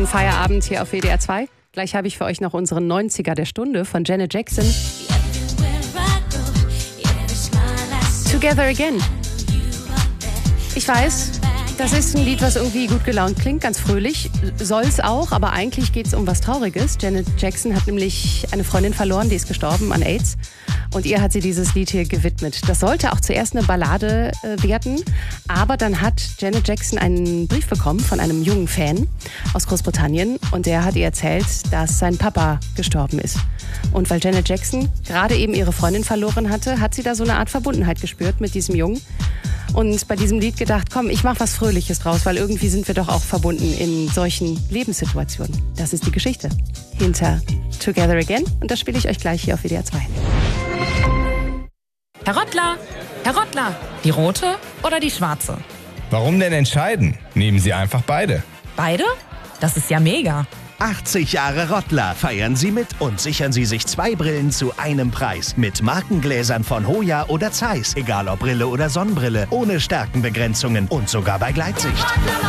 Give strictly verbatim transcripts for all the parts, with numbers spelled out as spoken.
zum Feierabend hier auf W D R zwei. Gleich habe ich für euch noch unseren neunziger der Stunde von Janet Jackson. Together Again. Ich weiß, das ist ein Lied, was irgendwie gut gelaunt klingt, ganz fröhlich. Soll es auch, aber eigentlich geht es um was Trauriges. Janet Jackson hat nämlich eine Freundin verloren, die ist gestorben an AIDS. Und ihr hat sie dieses Lied hier gewidmet. Das sollte auch zuerst eine Ballade äh, werden, aber dann hat Janet Jackson einen Brief bekommen von einem jungen Fan aus Großbritannien und der hat ihr erzählt, dass sein Papa gestorben ist. Und weil Janet Jackson gerade eben ihre Freundin verloren hatte, hat sie da so eine Art Verbundenheit gespürt mit diesem Jungen. Und bei diesem Lied gedacht, komm, ich mach was Fröhliches draus, weil irgendwie sind wir doch auch verbunden in solchen Lebenssituationen. Das ist die Geschichte hinter Together Again und das spiele ich euch gleich hier auf W D R zwei. Herr Rottler, Herr Rottler, die rote oder die schwarze? Warum denn entscheiden? Nehmen Sie einfach beide. Beide? Das ist ja mega. achtzig Jahre Rottler feiern Sie mit und sichern Sie sich zwei Brillen zu einem Preis. Mit Markengläsern von Hoya oder Zeiss. Egal ob Brille oder Sonnenbrille. Ohne Stärkenbegrenzungen und sogar bei Gleitsicht.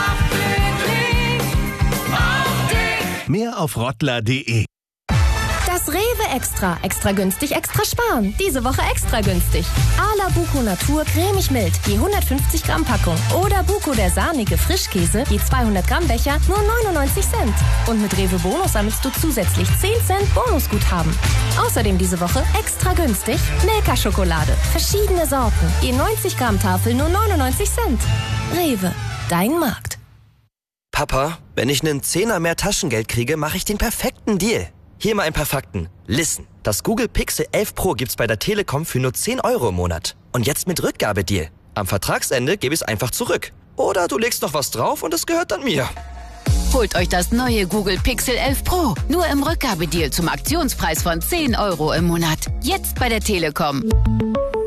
Mehr auf rottler punkt de. Das Rewe Extra. Extra günstig, extra sparen. Diese Woche extra günstig. Ala Buko Natur cremig mild, je hundertfünfzig Gramm Packung. Oder Buko der sahnige Frischkäse, je zweihundert Gramm Becher, nur neunundneunzig Cent. Und mit Rewe Bonus sammelst du zusätzlich zehn Cent Bonusguthaben. Außerdem diese Woche extra günstig Milka-Schokolade. Verschiedene Sorten, je neunzig Gramm Tafel, nur neunundneunzig Cent. Rewe, dein Markt. Papa, wenn ich einen Zehner mehr Taschengeld kriege, mache ich den perfekten Deal. Hier mal ein paar Fakten. Listen, das Google Pixel elf Pro gibt's bei der Telekom für nur zehn Euro im Monat. Und jetzt mit Rückgabedeal. Am Vertragsende gebe ich es einfach zurück. Oder du legst noch was drauf und es gehört dann mir. Holt euch das neue Google Pixel elf Pro. Nur im Rückgabedeal zum Aktionspreis von zehn Euro im Monat. Jetzt bei der Telekom.